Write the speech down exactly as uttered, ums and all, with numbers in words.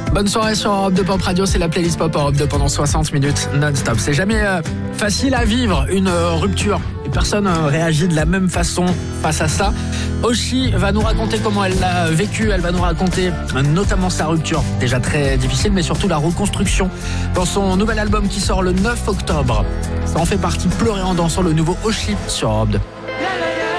Bonne soirée sur Europe deux Pop Radio, c'est la playlist Pop Europe deux pendant soixante minutes non-stop. C'est jamais euh, facile à vivre une euh, rupture et personne euh, réagit de la même façon face à ça. Oshi va nous raconter comment elle l'a vécu, elle va nous raconter euh, notamment sa rupture, déjà très difficile, mais surtout la reconstruction dans son nouvel album qui sort le neuf octobre. Ça en fait partie, Pleurer en dansant, le nouveau Oshi sur Europe deux.